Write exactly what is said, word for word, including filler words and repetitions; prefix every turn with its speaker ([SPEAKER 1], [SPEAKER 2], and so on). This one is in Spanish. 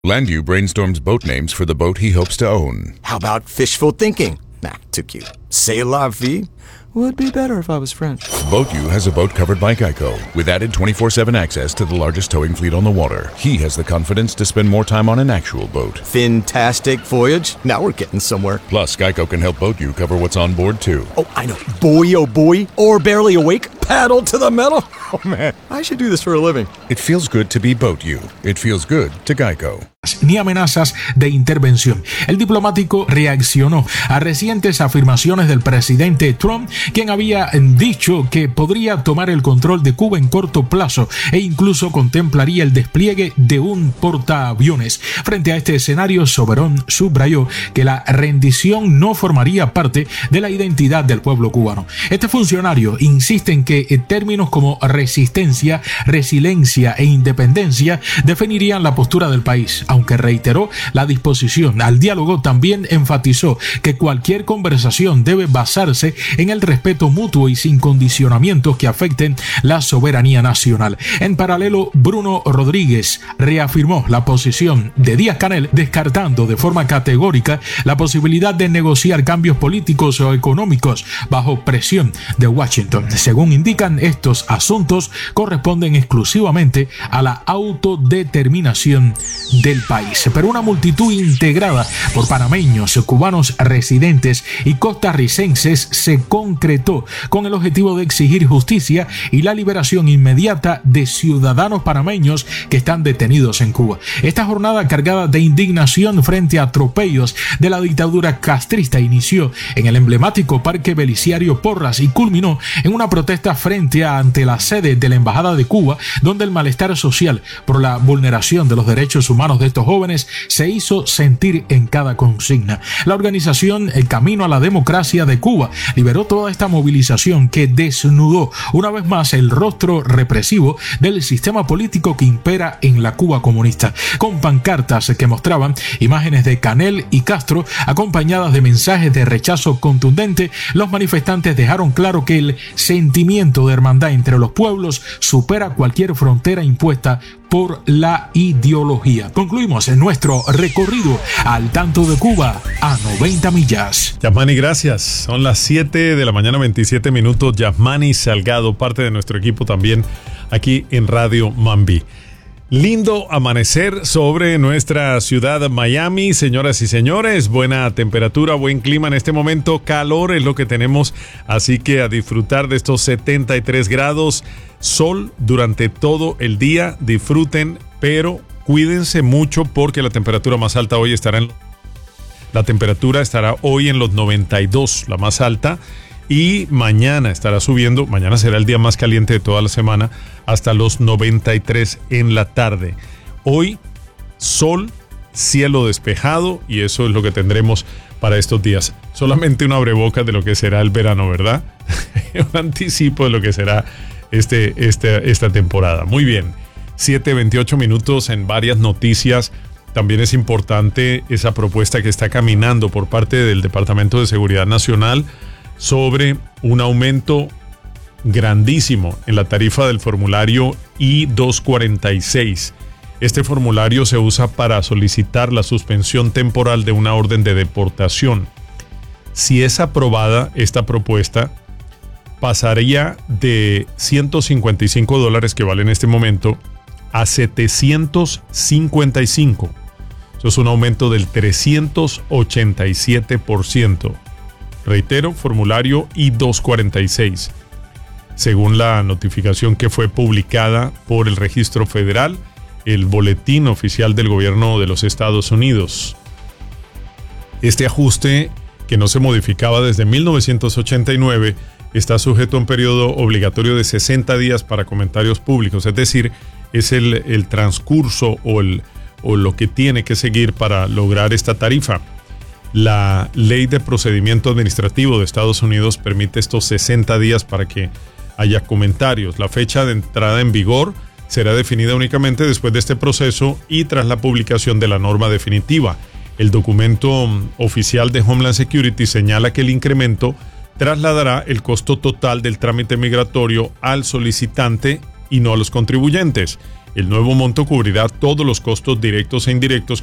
[SPEAKER 1] Landu brainstorms boat names for the boat he hopes to own.
[SPEAKER 2] How about fishful thinking? Nah, too cute. C'est la vie would be better if I was French.
[SPEAKER 1] BoatU has a boat covered by Geico, with added twenty-four seven access to the largest towing fleet on the water. He has the confidence to spend more time on an actual boat.
[SPEAKER 2] Fantastic voyage. Now we're getting somewhere.
[SPEAKER 1] Plus, Geico can help BoatU cover what's on board, too.
[SPEAKER 2] Oh, I know. Boy, oh boy. Or barely awake. Paddle to the metal. Oh, man. I should do this for a living.
[SPEAKER 1] It feels good to be BoatU. It feels good to Geico.
[SPEAKER 3] Ni amenazas de intervención. El diplomático reaccionó a recientes afirmaciones del presidente Trump, quien había dicho que podría tomar el control de Cuba en corto plazo e incluso contemplaría el despliegue de un portaaviones. Frente a este escenario, Soberón subrayó que la rendición no formaría parte de la identidad del pueblo cubano. Este funcionario insiste en que términos como resistencia, resiliencia e independencia definirían la postura del país. Aunque reiteró la disposición al diálogo, también enfatizó que cualquier conversación debe basarse en el respeto mutuo y sin condicionamientos que afecten la soberanía nacional. En paralelo, Bruno Rodríguez reafirmó la posición de Díaz-Canel, descartando de forma categórica la posibilidad de negociar cambios políticos o económicos bajo presión de Washington. Según indican, estos asuntos corresponden exclusivamente a la autodeterminación del país. Pero una multitud integrada por panameños, cubanos residentes y costarricenses se concretó con el objetivo de exigir justicia y la liberación inmediata de ciudadanos panameños que están detenidos en Cuba. Esta jornada cargada de indignación frente a atropellos de la dictadura castrista inició en el emblemático Parque Belisario Porras y culminó en una protesta frente a ante la sede de la Embajada de Cuba, donde el malestar social por la vulneración de los derechos humanos de estos jóvenes se hizo sentir en cada consigna. La organización El Camino a la Democracia de Cuba liberó toda esta movilización que desnudó una vez más el rostro represivo del sistema político que impera en la Cuba comunista, con pancartas que mostraban imágenes de Canel y Castro acompañadas de mensajes de rechazo contundente. Los manifestantes dejaron claro que el sentimiento de hermandad entre los pueblos supera cualquier frontera impuesta por la ideología. Concluimos en nuestro recorrido al tanto de Cuba a noventa millas.
[SPEAKER 4] Yasmani, gracias. Son las siete de la mañana, veintisiete minutos. Yasmani Salgado, parte de nuestro equipo también aquí en Radio Mambí. Lindo amanecer sobre nuestra ciudad Miami, señoras y señores. Buena temperatura, buen clima en este momento. Calor es lo que tenemos, así que a disfrutar de estos setenta y tres grados. Sol durante todo el día. Disfruten, pero cuídense mucho porque la temperatura más alta hoy estará en... La temperatura estará hoy en los noventa y dos, la más alta. Y mañana estará subiendo, mañana será el día más caliente de toda la semana, hasta los noventa y tres en la tarde. Hoy, sol, cielo despejado, y eso es lo que tendremos para estos días. Solamente un abrebocas de lo que será el verano, ¿verdad? Un anticipo de lo que será este, este, esta temporada. Muy bien, siete veintiocho minutos en varias noticias. También es importante esa propuesta que está caminando por parte del Departamento de Seguridad Nacional sobre un aumento grandísimo en la tarifa del formulario I doscientos cuarenta y seis. Este formulario se usa para solicitar la suspensión temporal de una orden de deportación. Si es aprobada esta propuesta, pasaría de ciento cincuenta y cinco dólares que vale en este momento a setecientos cincuenta y cinco. Eso es un aumento del trescientos ochenta y siete por ciento. Reitero, formulario I doscientos cuarenta y seis. Según la notificación que fue publicada por el Registro Federal, el Boletín Oficial del Gobierno de los Estados Unidos. Este ajuste, que no se modificaba desde mil novecientos ochenta y nueve, está sujeto a un periodo obligatorio de sesenta días para comentarios públicos, es decir, es el, el transcurso o, el, o lo que tiene que seguir para lograr esta tarifa. La Ley de Procedimiento Administrativo de Estados Unidos permite estos sesenta días para que haya comentarios. La fecha de entrada en vigor será definida únicamente después de este proceso y tras la publicación de la norma definitiva. El documento oficial de Homeland Security señala que el incremento trasladará el costo total del trámite migratorio al solicitante y no a los contribuyentes. El nuevo monto cubrirá todos los costos directos e indirectos